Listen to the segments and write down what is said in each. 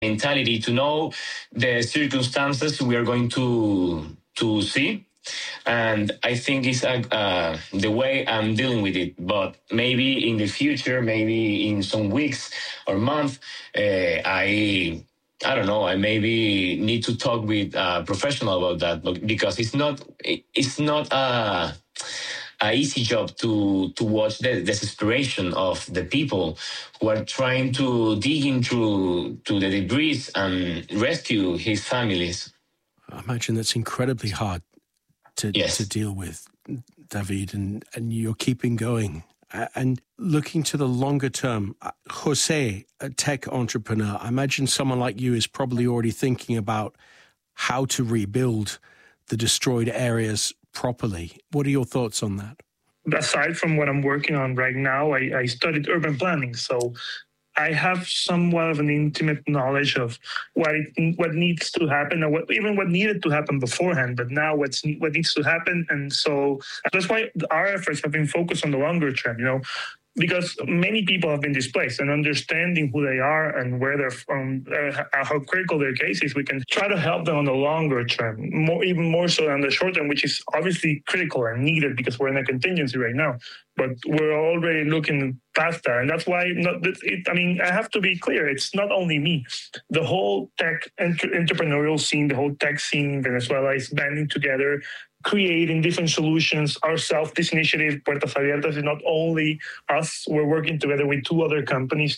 mentality to know the circumstances we are going to see. And I think it's the way I'm dealing with it. But maybe in the future, maybe in some weeks or month, I don't know. I maybe need to talk with a professional about that, but because it's not a easy job to watch the desperation of the people who are trying to dig into the debris and rescue his families. I imagine that's incredibly hard to deal with, David, and you're keeping going. And looking to the longer term, Jose, a tech entrepreneur, I imagine someone like you is probably already thinking about how to rebuild the destroyed areas properly. What are your thoughts on that? Aside from what I'm working on right now, I studied urban planning, so I have somewhat of an intimate knowledge of what needs to happen, and what needed to happen beforehand, but now what needs to happen. And so that's why our efforts have been focused on the longer term, because many people have been displaced, and understanding who they are and where they're from, how critical their case is, we can try to help them on the longer term, even more so than the short term, which is obviously critical and needed because we're in a contingency right now. But we're already looking past that. And that's why I have to be clear. It's not only me. The whole tech entrepreneurial scene, the whole tech scene in Venezuela is banding together, creating different solutions ourselves. This initiative, Puertas Abiertas, is not only us. We're working together with 2 other companies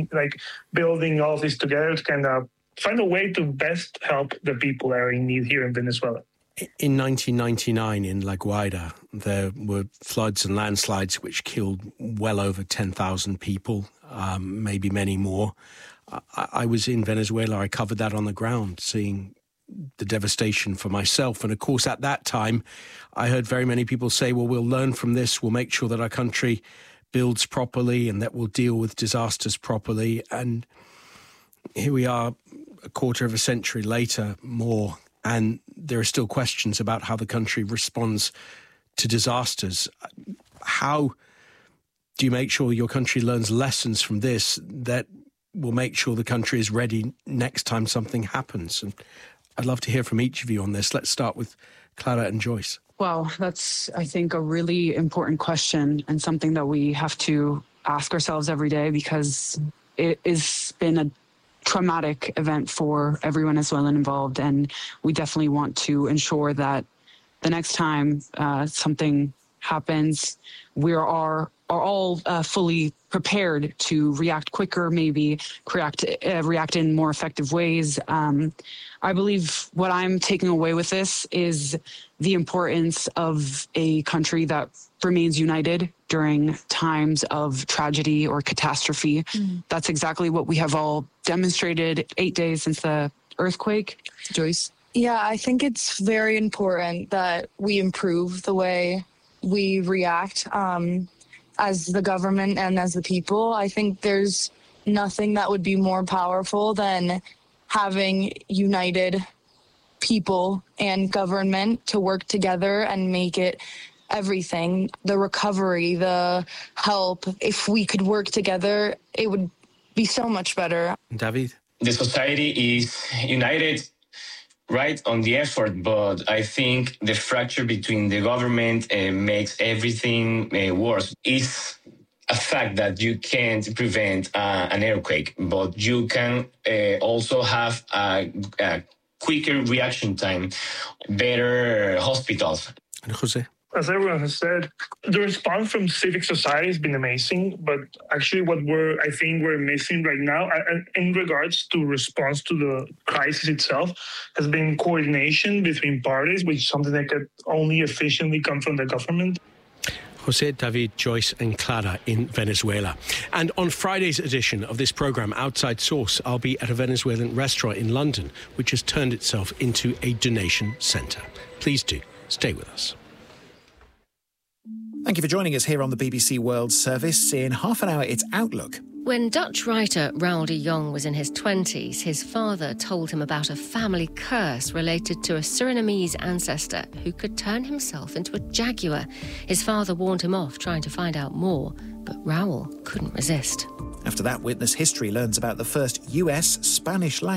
building all of this together to kind of find a way to best help the people that are in need here in Venezuela. In 1999 in La Guaira, there were floods and landslides which killed well over 10,000 people, maybe many more. I was in Venezuela. I covered that on the ground, seeing the devastation for myself. And of course, at that time, I heard very many people say, well, we'll learn from this. We'll make sure that our country builds properly and that we'll deal with disasters properly. And here we are, a quarter of a century later, more, and there are still questions about how the country responds to disasters. How do you make sure your country learns lessons from this that will make sure the country is ready next time something happens? And I'd love to hear from each of you on this. Let's start with Clara and Joyce. Well, that's, I think, a really important question and something that we have to ask ourselves every day, because it has been a traumatic event for every Venezuelan involved, and we definitely want to ensure that the next time something happens, we are all fully prepared to react quicker, maybe react in more effective ways. I believe what I'm taking away with this is the importance of a country that remains united during times of tragedy or catastrophe. That's exactly what we have all demonstrated 8 days since the earthquake. Joyce? Yeah, I think it's very important that we improve the way we react as the government and as the people. I think there's nothing that would be more powerful than having united people and government to work together and make it everything. The recovery, the help, if we could work together, it would be so much better. David? The society is united, right, on the effort, but I think the fracture between the government makes everything worse. It's a fact that you can't prevent an earthquake, but you can also have a quicker reaction time, better hospitals. And Jose? As everyone has said, the response from civic society has been amazing, but actually what I think we're missing right now, in regards to response to the crisis itself, has been coordination between parties, which is something that could only efficiently come from the government. Jose, David, Joyce and Clara in Venezuela. And on Friday's edition of this programme, Outside Source, I'll be at a Venezuelan restaurant in London, which has turned itself into a donation centre. Please do stay with us. Thank you for joining us here on the BBC World Service. In half an hour, it's Outlook. When Dutch writer Raoul de Jong was in his 20s, his father told him about a family curse related to a Surinamese ancestor who could turn himself into a jaguar. His father warned him off trying to find out more, but Raoul couldn't resist. After that, Witness History learns about the first US Spanish language